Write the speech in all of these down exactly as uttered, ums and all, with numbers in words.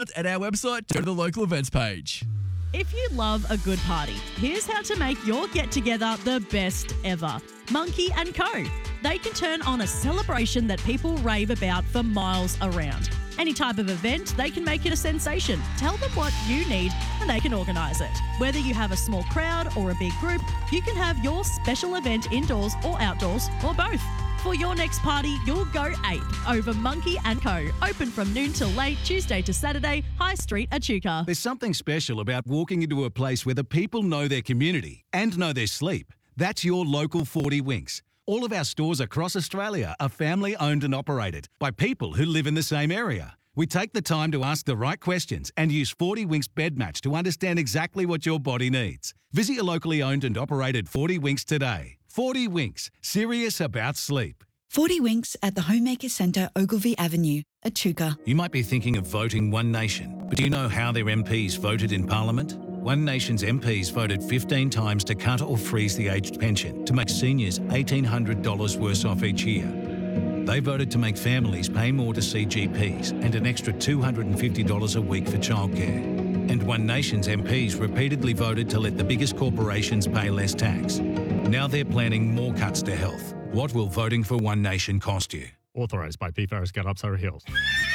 out at our website, go to the local events page. If you love a good party, here's how to make your get-together the best ever. Monkey and Co. They can turn on a celebration that people rave about for miles around. Any type of event, they can make it a sensation. Tell them what you need and they can organise it. Whether you have a small crowd or a big group, you can have your special event indoors or outdoors or both. For your next party, you'll go ape over Monkey and Co. Open from noon till late, Tuesday to Saturday, High Street, Echuca. There's something special about walking into a place where the people know their community and know their sleep. That's your local forty Winks. All of our stores across Australia are family owned and operated by people who live in the same area. We take the time to ask the right questions and use forty Winks Bed Match to understand exactly what your body needs. Visit your locally owned and operated forty Winks today. forty Winks, serious about sleep. forty Winks at the Homemaker Centre, Ogilvy Avenue, Echuca. You might be thinking of voting One Nation, but do you know how their M Ps voted in Parliament? One Nation's M Ps voted fifteen times to cut or freeze the aged pension to make seniors eighteen hundred dollars worse off each year. They voted to make families pay more to see G Ps and an extra two hundred fifty dollars a week for childcare. And One Nation's M Ps repeatedly voted to let the biggest corporations pay less tax. Now they're planning more cuts to health. What will voting for One Nation cost you? Authorised by P. Ferris Gun up Surrey Hills.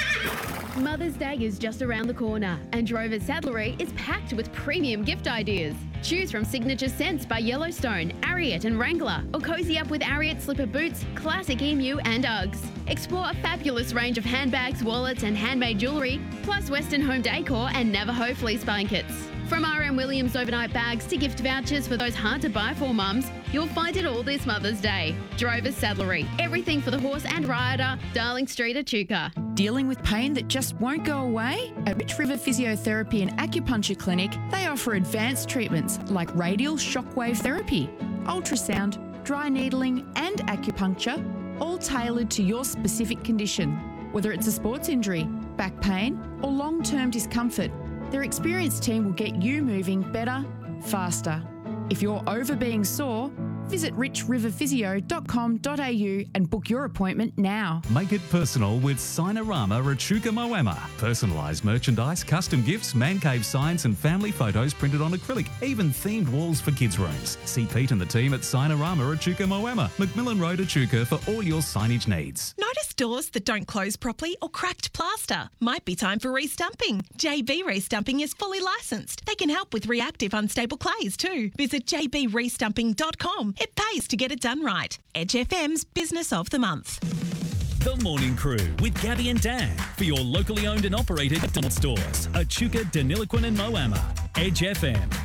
Mother's Day is just around the corner and Drover's Saddlery is packed with premium gift ideas. Choose from Signature Scents by Yellowstone, Ariat and Wrangler, or cozy up with Ariat slipper boots, classic Emu and Uggs. Explore a fabulous range of handbags, wallets and handmade jewellery, plus Western home decor and Navajo fleece blankets. From R M Williams overnight bags to gift vouchers for those hard to buy for mums, you'll find it all this Mother's Day. Drover's Saddlery, everything for the horse and rider, Darling Street, Echuca. Dealing with pain that just won't go away? At Rich River Physiotherapy and Acupuncture Clinic, they offer advanced treatments like radial shockwave therapy, ultrasound, dry needling and acupuncture, all tailored to your specific condition. Whether it's a sports injury, back pain or long-term discomfort, their experienced team will get you moving better, faster. If you're over being sore, visit rich river physio dot com dot a u and book your appointment now. Make it personal with Signarama Echuca Moama. Personalised merchandise, custom gifts, man cave signs and family photos printed on acrylic, even themed walls for kids' rooms. See Pete and the team at Signarama Echuca Moama, Macmillan Road, Echuca for all your signage needs. Notice doors that don't close properly or cracked plaster? Might be time for restumping. J B Restumping is fully licensed. They can help with reactive unstable clays too. Visit j b restumping dot com. It pays to get it done right. Edge F M's Business of the Month. The Morning Crew with Gabby and Dan for your locally owned and operated McDonald's stores, Echuca, Deniliquin and Moama. Edge F M.